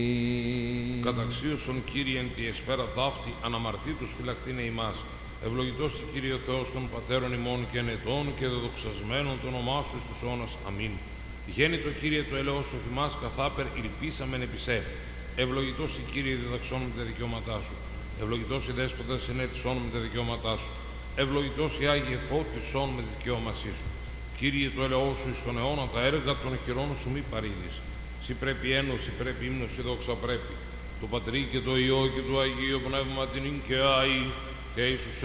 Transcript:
Καταξίωσον Κύριε εν τη εσπέρα ταύτη, αναμαρτήτους φυλακτήνε ημάς. Ευλογητός η Κύριε ο Θεός των Πατέρων ημών και ενετών και δεδοξασμένων το όνομά σου εις τους αιώνας. Αμήν. Γέννητο Κύριε το ελαιός σου θυμάς καθάπερ ηλπίσαμεν επί σε. Ευλογητός η Κύριε διδαξών με τα δικαιώματά σου. Ευλογητός η Δέσποτας ενέτησών με τα δικαιώματά σου. Ευλογητός η Άγιε φώτισόν με τη δικαιώμασή σου. Κύριε το ελαιός σου εις τον αιώνα τα έργα των χειρών σου μη παρήδεις. Συ πρέπει ένωση, πρέπει ύμνος, η δόξα πρέπει. Το Πατρί και το Υιό και το Αγίο Πνεύμα την και άη και εις τους